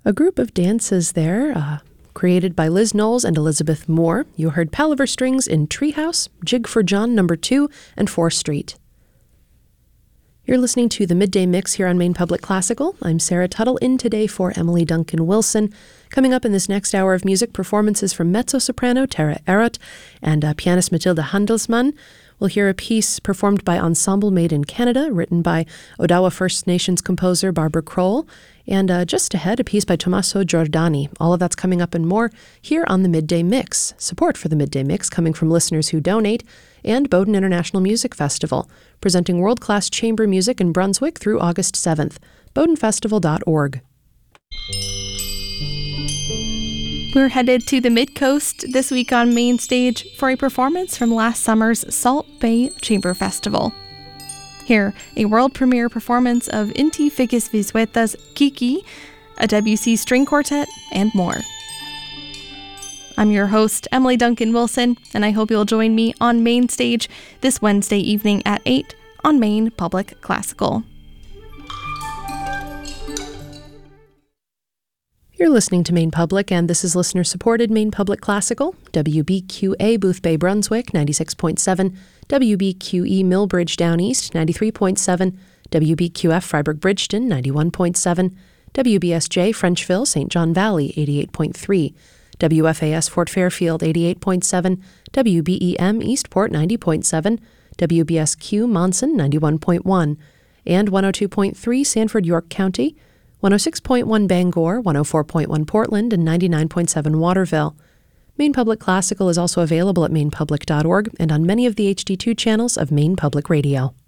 A group of dances there, created by Liz Knowles and Elizabeth Moore. You heard Palaver Strings in Treehouse, Jig for John No. 2, and 4th Street. You're listening to the Midday Mix here on Maine Public Classical. I'm Sarah Tuttle, in today for Emily Duncan Wilson. Coming up in this next hour of music, performances from mezzo-soprano Tara Erot and pianist Matilda Handelsman. We'll hear a piece performed by Ensemble Made in Canada, written by Odawa First Nations composer Barbara Kroll. And just ahead, a piece by Tommaso Giordani. All of that's coming up and more here on the Midday Mix. Support for the Midday Mix coming from listeners who donate, and Bowdoin International Music Festival, presenting world-class chamber music in Brunswick through August 7th. BowdoinFestival.org. We're headed to the Mid-Coast this week on Main Stage for a performance from last summer's Salt Bay Chamber Festival. Here, a world premiere performance of Inti Ficis Visueta's Kiki, a Debussy string quartet, and more. I'm your host, Emily Duncan Wilson, and I hope you'll join me on Main Stage this Wednesday evening at 8 on Maine Public Classical. You're listening to Maine Public, and this is listener-supported Maine Public Classical, WBQA Boothbay Brunswick, 96.7, WBQE Millbridge Down East, 93.7, WBQF Freiburg Bridgeton, 91.7, WBSJ Frenchville, St. John Valley, 88.3, WFAS Fort Fairfield, 88.7, WBEM Eastport, 90.7, WBSQ Monson, 91.1, and 102.3 Sanford York County, 106.1 Bangor, 104.1 Portland, and 99.7 Waterville. Maine Public Classical is also available at mainepublic.org and on many of the HD2 channels of Maine Public Radio.